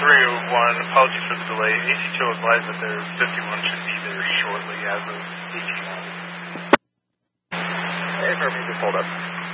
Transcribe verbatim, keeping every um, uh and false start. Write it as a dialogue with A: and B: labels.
A: three oh one, apologies for the delay. A C T O advised that their fifty-one should be there shortly as of eighteen hours.
B: Hey, Perfect, just hold up.